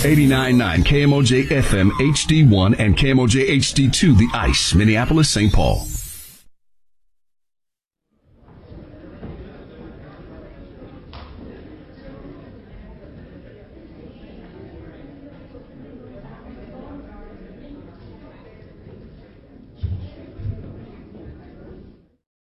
89.9 KMOJ FM HD1 and KMOJ HD2, The Ice, Minneapolis, St. Paul.